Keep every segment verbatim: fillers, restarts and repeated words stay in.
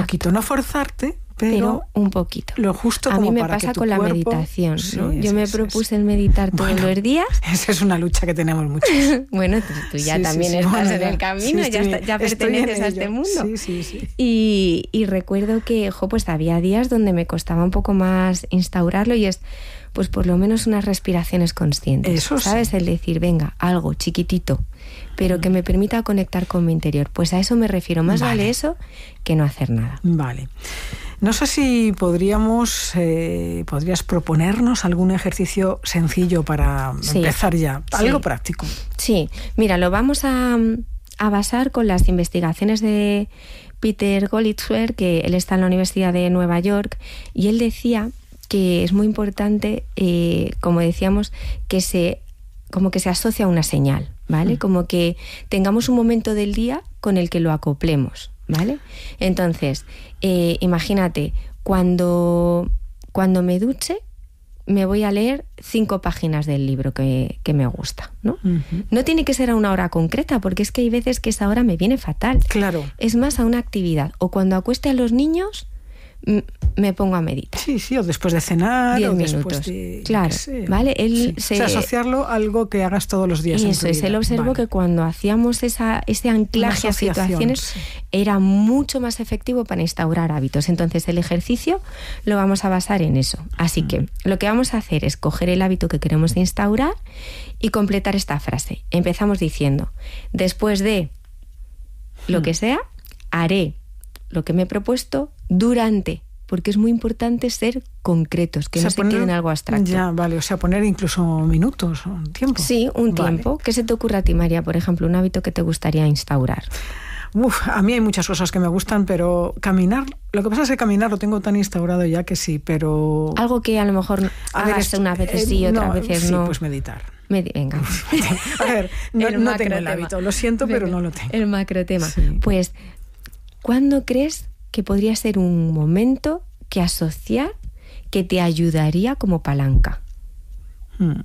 poquito, no forzarte, pero, pero un poquito. Lo justo como a mí me para pasa que tu con la cuerpo... meditación, sí, ¿no? Yo sí, me sí, propuse sí. el meditar todos bueno, los días. Esa es una lucha que tenemos muchos. Bueno, tú, tú ya sí, también sí, sí. estás Bueno, en ya, el camino, sí, ya, estoy, está, ya perteneces a este mundo. Sí, sí, sí. Y, y recuerdo que, jo, pues había días donde me costaba un poco más instaurarlo y es, pues por lo menos unas respiraciones conscientes. Eso sí. ¿Sabes? El decir, venga, algo chiquitito, pero mm. que me permita conectar con mi interior. Pues a eso me refiero. Más vale, vale eso que no hacer nada. Vale. No sé si podríamos, eh, podrías proponernos algún ejercicio sencillo para sí. empezar ya, algo sí. práctico. Sí, mira, lo vamos a, a basar con las investigaciones de Peter Goldschwer, que él está en la Universidad de Nueva York, y él decía que es muy importante, eh, como decíamos, que se, como que se asocia a una señal, ¿vale? Mm. Como que tengamos un momento del día con el que lo acoplemos, ¿vale? Entonces, eh, imagínate, cuando, cuando me duche, me voy a leer cinco páginas del libro que, que me gusta, ¿no? Uh-huh. No tiene que ser a una hora concreta, porque es que hay veces que esa hora me viene fatal. Claro. Es más, a una actividad. O cuando acueste a los niños, me pongo a meditar. Sí, sí, o después de cenar, Diez o minutos. después de... Claro, ¿vale? Él sí. se... O sea, asociarlo a algo que hagas todos los días. Eso en tu es, vida. él observó vale. que cuando hacíamos esa, ese anclaje a situaciones sí. era mucho más efectivo para instaurar hábitos. Entonces el ejercicio lo vamos a basar en eso. Así mm. que lo que vamos a hacer es coger el hábito que queremos instaurar y completar esta frase. Empezamos diciendo, después de lo mm. que sea, haré lo que me he propuesto durante... porque es muy importante ser concretos, que o sea, no se poner, quede en algo abstracto. Ya, vale, o sea, poner incluso minutos, un tiempo. Sí, un vale. tiempo. ¿Qué se te ocurre a ti, María, por ejemplo, un hábito que te gustaría instaurar? Uf, a mí hay muchas cosas que me gustan, pero caminar, lo que pasa es que caminar lo tengo tan instaurado ya que sí, pero... Algo que a lo mejor a hagas ver, unas veces eh, sí, otras no, veces sí, no. pues meditar. Medi- Venga. A ver, no, no tengo el hábito, lo siento, Venga, pero no lo tengo. El macro tema. Sí. Pues, ¿cuándo crees que podría ser un momento que asociar que te ayudaría como palanca? Hmm.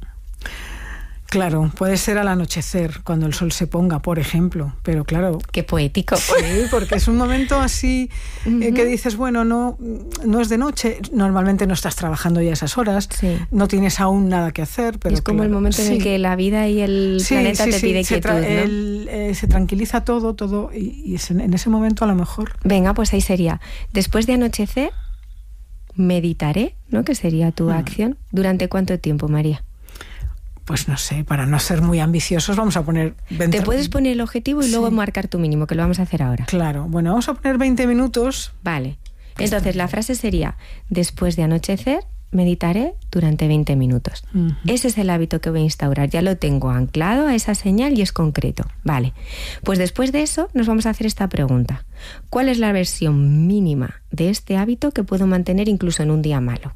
Claro, puede ser al anochecer, cuando el sol se ponga, por ejemplo, pero claro... Qué poético. Sí, porque es un momento así uh-huh. eh, que dices, bueno, no, no es de noche, normalmente no estás trabajando ya a esas horas, sí. no tienes aún nada que hacer, pero es como claro, el momento sí. en el que la vida y el sí, planeta sí, te sí, pide se quietud, tra- ¿no? el, eh, se tranquiliza todo, todo, y, y es en, en ese momento a lo mejor... Venga, pues ahí sería, después de anochecer, meditaré, ¿no? Que sería tu hmm. acción. ¿Durante cuánto tiempo, María? Pues no sé, para no ser muy ambiciosos vamos a poner... veinte... Te puedes poner el objetivo y sí. luego marcar tu mínimo, que lo vamos a hacer ahora. Claro, bueno, vamos a poner veinte minutos. Vale, entonces la frase sería, después de anochecer, meditaré durante veinte minutos. Uh-huh. Ese es el hábito que voy a instaurar, ya lo tengo anclado a esa señal y es concreto. Vale, pues después de eso nos vamos a hacer esta pregunta. ¿Cuál es la versión mínima de este hábito que puedo mantener incluso en un día malo?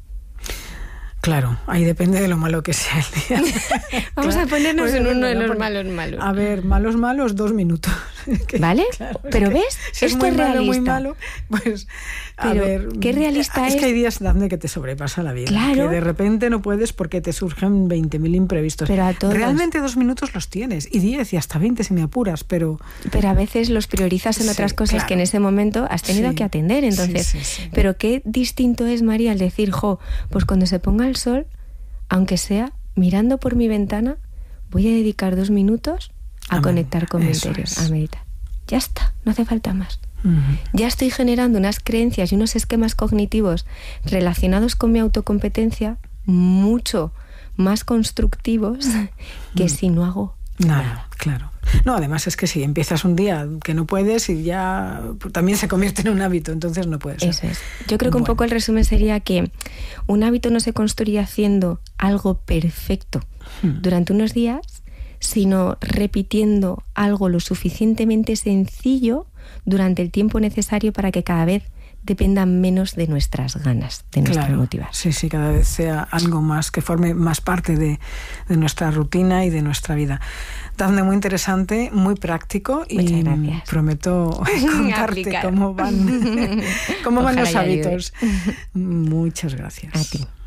Claro, ahí depende de lo malo que sea el día. Vamos claro, a ponernos pues en uno de no, los porque, malos malos. A ver, malos malos, dos minutos. que, ¿Vale? Claro, pero que, ¿ves? Si es Esto muy es malo, realista. muy malo, pues a pero, ver... ¿qué realista es? Es que hay días donde que te sobrepasa la vida. Claro. Que de repente no puedes porque te surgen veinte mil imprevistos. Pero a todos. Realmente dos minutos los tienes, y diez y hasta veinte si me apuras, pero... Pero a veces los priorizas en sí, otras cosas claro. que en ese momento has tenido sí. que atender, entonces... Sí, sí, sí. Pero qué distinto es, María, al decir, jo, pues cuando se ponga el sol... Aunque sea mirando por mi ventana, voy a dedicar dos minutos a, a conectar con mi interior, es. a meditar. Ya está, no hace falta más. Uh-huh. Ya estoy generando unas creencias y unos esquemas cognitivos relacionados con mi autocompetencia mucho más constructivos que uh-huh. si no hago nada. nada. Claro. No, además es que si empiezas un día que no puedes y ya también se convierte en un hábito, entonces no puedes. Eso es. Yo creo que bueno. un poco el resumen sería que un hábito no se construye haciendo algo perfecto hmm. durante unos días, sino repitiendo algo lo suficientemente sencillo durante el tiempo necesario para que cada vez dependa menos de nuestras ganas, de nuestra claro, motivación. Sí, sí, cada vez sea algo más que forme más parte de, de nuestra rutina y de nuestra vida. Dafne, muy interesante, muy práctico. Muchas y gracias. Prometo contarte cómo van, cómo van los hábitos. Muchas gracias. A ti.